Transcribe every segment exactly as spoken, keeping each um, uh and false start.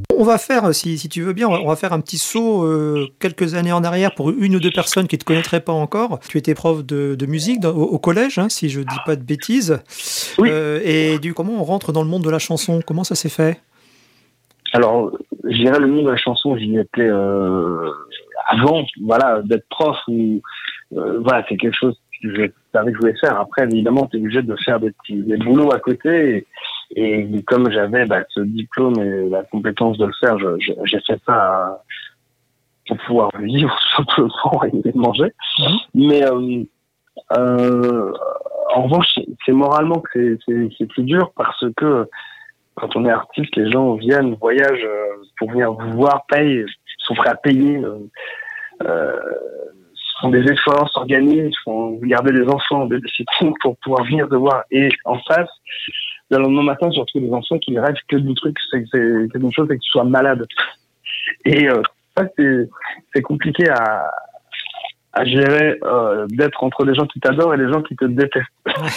On va faire, si, si tu veux bien, on va faire un petit saut euh, quelques années en arrière pour une ou deux personnes qui ne te connaîtraient pas encore. Tu étais prof de, de musique dans, au, au collège, hein, si je dis pas de bêtises. Oui. Euh, et du comment on rentre dans le monde de la chanson? Comment ça s'est fait? Alors, je dirais le monde de la chanson, j'y étais euh, avant, voilà, d'être prof. Ou, euh, voilà, c'est quelque chose que je savais que je voulais faire. Après, évidemment, tu es obligé de faire des petits des boulots à côté. Et, et comme j'avais bah, ce diplôme et la compétence de le faire, je, je, j'ai fait ça pour pouvoir vivre simplement et manger. Mmh. Mais euh, euh, en revanche, c'est moralement que c'est, c'est, c'est plus dur parce que quand on est artiste, les gens viennent, voyagent euh, pour venir vous voir, payent, sont prêts à payer, euh, euh, font des efforts, s'organisent, font garder des enfants, des décisions pour pouvoir venir te voir. Et en face, le lendemain matin, je retrouve des enfants qui rêvent que du truc, c'est que c'est quelque chose, c'est que tu sois malade. Et euh, ça, c'est, c'est compliqué à, à gérer, euh, d'être entre des gens qui t'adorent et des gens qui te détestent.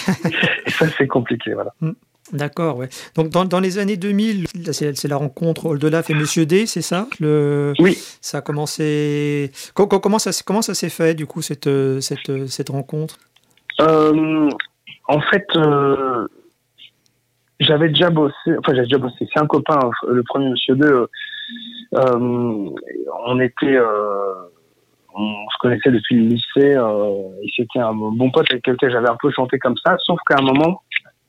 Et ça, c'est compliqué, voilà. Mm. D'accord, ouais. Donc dans, dans les années deux mille, c'est, c'est la rencontre Oldelaf et Monsieur D, c'est ça? Le, oui. Ça a commencé. Comment, comment ça comment ça s'est fait du coup cette cette cette rencontre? euh, En fait, euh, j'avais déjà bossé. Enfin, j'avais déjà bossé. C'est un copain, le premier Monsieur D. Euh, euh, on était, euh, on se connaissait depuis le lycée. Euh, et c'était un bon pote avec lequel j'avais un peu chanté comme ça. Sauf qu'à un moment,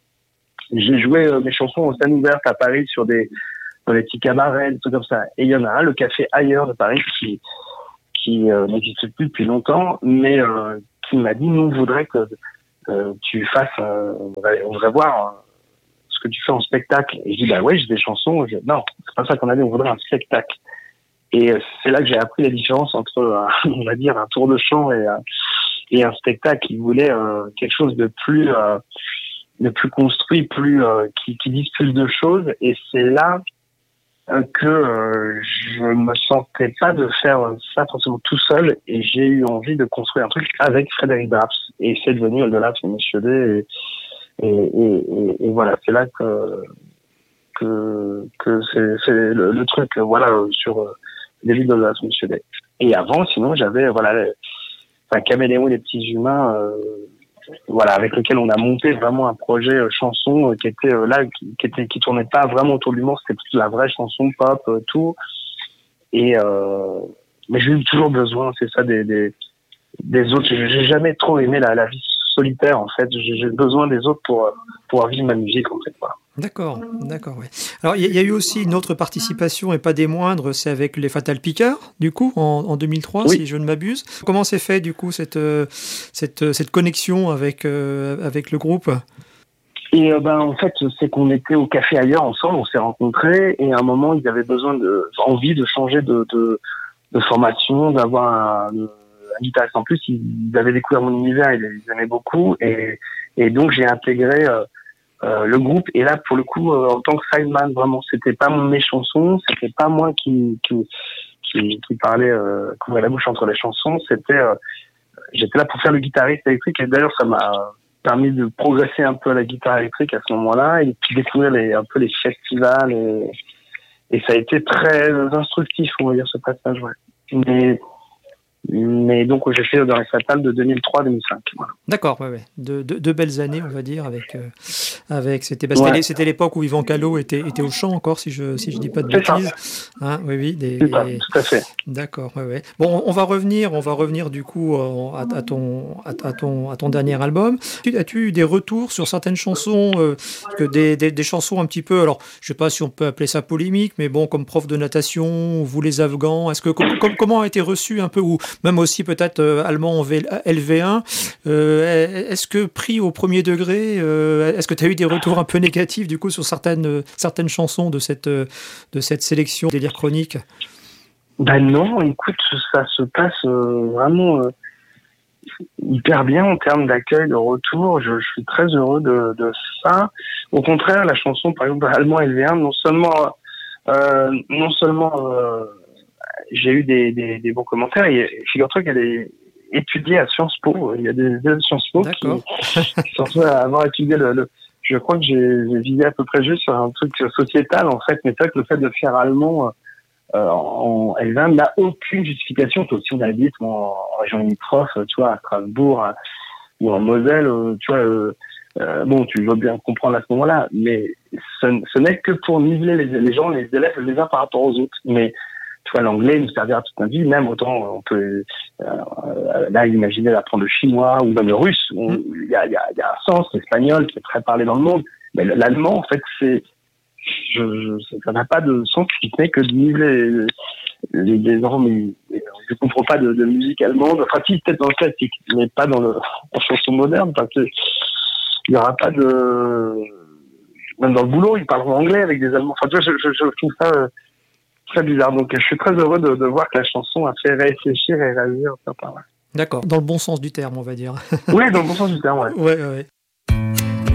j'ai joué euh, mes chansons en scène ouverte à Paris sur des, dans les petits cabarets, des trucs comme ça. Et il y en a un, le Café Ailleurs de Paris, qui, qui euh, n'existe plus depuis longtemps, mais euh, qui m'a dit, nous, on voudrait que euh, tu fasses, euh, on, voudrait, on voudrait voir euh, ce que tu fais en spectacle. Et je dis, bah ouais, j'ai des chansons. Je, non, c'est pas ça qu'on a dit, on voudrait un spectacle. Et euh, c'est là que j'ai appris la différence entre, euh, on va dire, un tour de chant et, euh, et un spectacle. Il voulait euh, quelque chose de plus... Euh, de plus construit, plus euh, qui, qui dise plus de choses, et c'est là euh, que euh, je me sentais pas de faire ça forcément tout seul, et j'ai eu envie de construire un truc avec Frédéric Draps, et c'est devenu Oldelaf et Monsieur D, et, et, et, et, et voilà, c'est là que que, que c'est, c'est le, le truc, voilà, sur euh, les livres d'Oldelaf et Monsieur D. Et avant, sinon, j'avais voilà, enfin, Caméléon et les petits humains. Euh, Voilà, avec lequel on a monté vraiment un projet euh, chanson euh, qui était euh, là, qui, qui était, qui tournait pas vraiment autour de l'humour, c'était plus la vraie chanson pop, euh, tout. Et euh, mais j'ai eu toujours besoin, c'est ça, des des, des autres. J'ai, j'ai jamais trop aimé la, la vie solitaire en fait. J'ai, j'ai besoin des autres pour euh, pour vivre ma musique en fait. Voilà. D'accord, d'accord, ouais. Alors il y, y a eu aussi une autre participation et pas des moindres, c'est avec les Fatal Picard, du coup, en, en deux mille trois, oui. Si je ne m'abuse. Comment s'est fait du coup cette euh, cette cette connexion avec euh, avec le groupe? Et euh, ben en fait, c'est qu'on était au Café Ailleurs ensemble, on s'est rencontrés et à un moment ils avaient besoin de envie de changer de de, de formation, d'avoir un, un guitariste en plus. Ils avaient découvert mon univers, ils, ils aimaient beaucoup et et donc j'ai intégré euh, Euh, le groupe. Et là, pour le coup, euh, en tant que sideman, vraiment, c'était pas mes chansons, c'était pas moi qui qui qui, qui parlait, euh, qui ouvrait la bouche entre les chansons. C'était, euh, j'étais là pour faire le guitariste électrique. Et d'ailleurs, ça m'a permis de progresser un peu à la guitare électrique à ce moment-là et puis découvrir les, un peu les festivals. Et, et ça a été très instructif, on va dire, ce passage. Ouais. Mais Mais donc, j'ai fait dans les Fatales de deux mille trois à deux mille cinq. Voilà. D'accord, ouais, ouais. Deux, deux, deux belles années, on va dire, avec, euh, avec c'était, bah, c'était, ouais. C'était l'époque où Yvan Callot était, était au chant encore, si je si je dis pas de C'est bêtises. Hein, oui, oui. Des, C'est ça, tout à fait. D'accord, ouais, ouais. Bon, on va revenir, on va revenir du coup à, à ton, à, à ton, à ton dernier album. As-tu eu des retours sur certaines chansons, euh, que des, des, des chansons un petit peu, alors, je sais pas si on peut appeler ça polémique, mais bon, comme Prof de natation, Vous les Afghans, est-ce que com, com, comment a été reçu un peu, ou même aussi peut-être euh, allemand en L V un, euh, est-ce que pris au premier degré, euh, est-ce que tu as eu des retours un peu négatifs du coup sur certaines, euh, certaines chansons de cette, euh, de cette sélection Délire Chronique? Ben non, écoute, ça se passe euh, vraiment euh, hyper bien en termes d'accueil, de retour. Je, je suis très heureux de, de ça. Au contraire, la chanson, par exemple, allemand L V un, non seulement, euh, non seulement euh, j'ai eu des, des, des bons commentaires, et figure-toi qu'elle est étudiée à Sciences Po. Il y a des élèves de Sciences Po qui, qui sont à avoir étudié le, le je crois que j'ai, j'ai visé à peu près juste sur un truc sociétal, en fait, mais c'est vrai que le fait de faire allemand euh, en L vingt n'a aucune justification. Toi aussi, on habite moi, en région limitrophe, tu vois, à Strasbourg à, ou en Moselle, euh, tu vois, euh, euh, bon, tu veux bien comprendre à ce moment-là, mais ce, ce n'est que pour niveler les, les gens, les élèves, les uns par rapport aux autres. Mais tu vois, l'anglais nous servira toute notre vie, même autant on peut euh, là imaginer d'apprendre le chinois ou même le russe. Il y a, y, a, y a un sens, l'espagnol qui est très parlé dans le monde, mais l'allemand, en fait, c'est je, je, ça n'a pas de sens si ce n'est que de niveler les, les gens, mais je comprends pas de, de musique allemande, enfin si, peut-être dans le classique, mais pas dans le en chanson moderne, parce que il y aura pas de même dans le boulot, ils parleront anglais avec des Allemands. Enfin, tu vois, je, je, je trouve ça euh, très bizarre. Donc, je suis très heureux de, de voir que la chanson a fait réfléchir et réagir. D'accord, dans le bon sens du terme, on va dire. Oui, dans le bon sens du terme, ouais. Ouais, ouais.